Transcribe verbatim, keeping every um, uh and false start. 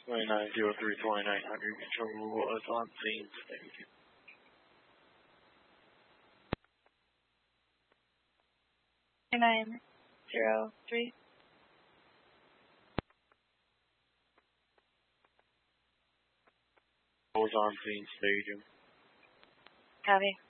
twenty-nine zero three twenty-nine hundred, control was on scene, stadium. nine zero three. Was on scene, stadium. Copy.